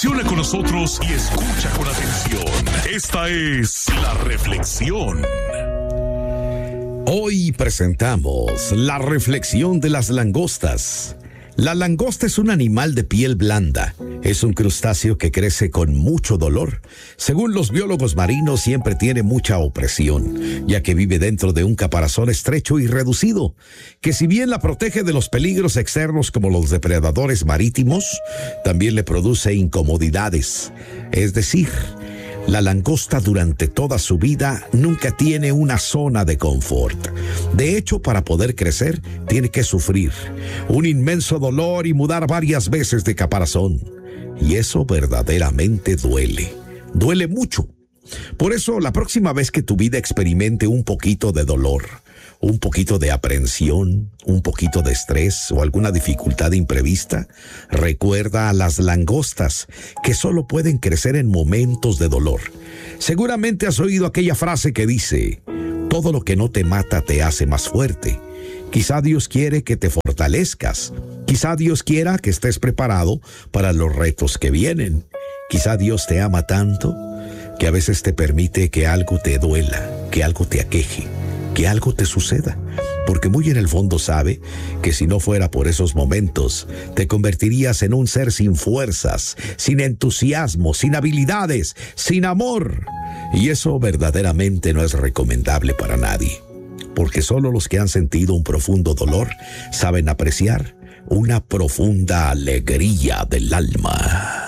Una con nosotros y escucha con atención. Esta es La Reflexión. Hoy presentamos la reflexión de las langostas. La langosta es un animal de piel blanda. Es un crustáceo que crece con mucho dolor. Según los biólogos marinos, siempre tiene mucha opresión, ya que vive dentro de un caparazón estrecho y reducido, que si bien la protege de los peligros externos como los depredadores marítimos, también le produce incomodidades. Es decir, la langosta durante toda su vida nunca tiene una zona de confort. De hecho, para poder crecer, tiene que sufrir un inmenso dolor y mudar varias veces de caparazón. Y eso verdaderamente duele. Duele mucho. Por eso, la próxima vez que tu vida experimente un poquito de dolor, un poquito de aprensión, un poquito de estrés o alguna dificultad imprevista, recuerda a las langostas que solo pueden crecer en momentos de dolor. Seguramente has oído aquella frase que dice: todo lo que no te mata te hace más fuerte. Quizá Dios quiere que te fortalezcas. Quizá Dios quiera que estés preparado para los retos que vienen. Quizá Dios te ama tanto que a veces te permite que algo te duela, que algo te aqueje, que algo te suceda, porque muy en el fondo sabe que si no fuera por esos momentos, te convertirías en un ser sin fuerzas, sin entusiasmo, sin habilidades, sin amor. Y eso verdaderamente no es recomendable para nadie, porque solo los que han sentido un profundo dolor saben apreciar una profunda alegría del alma.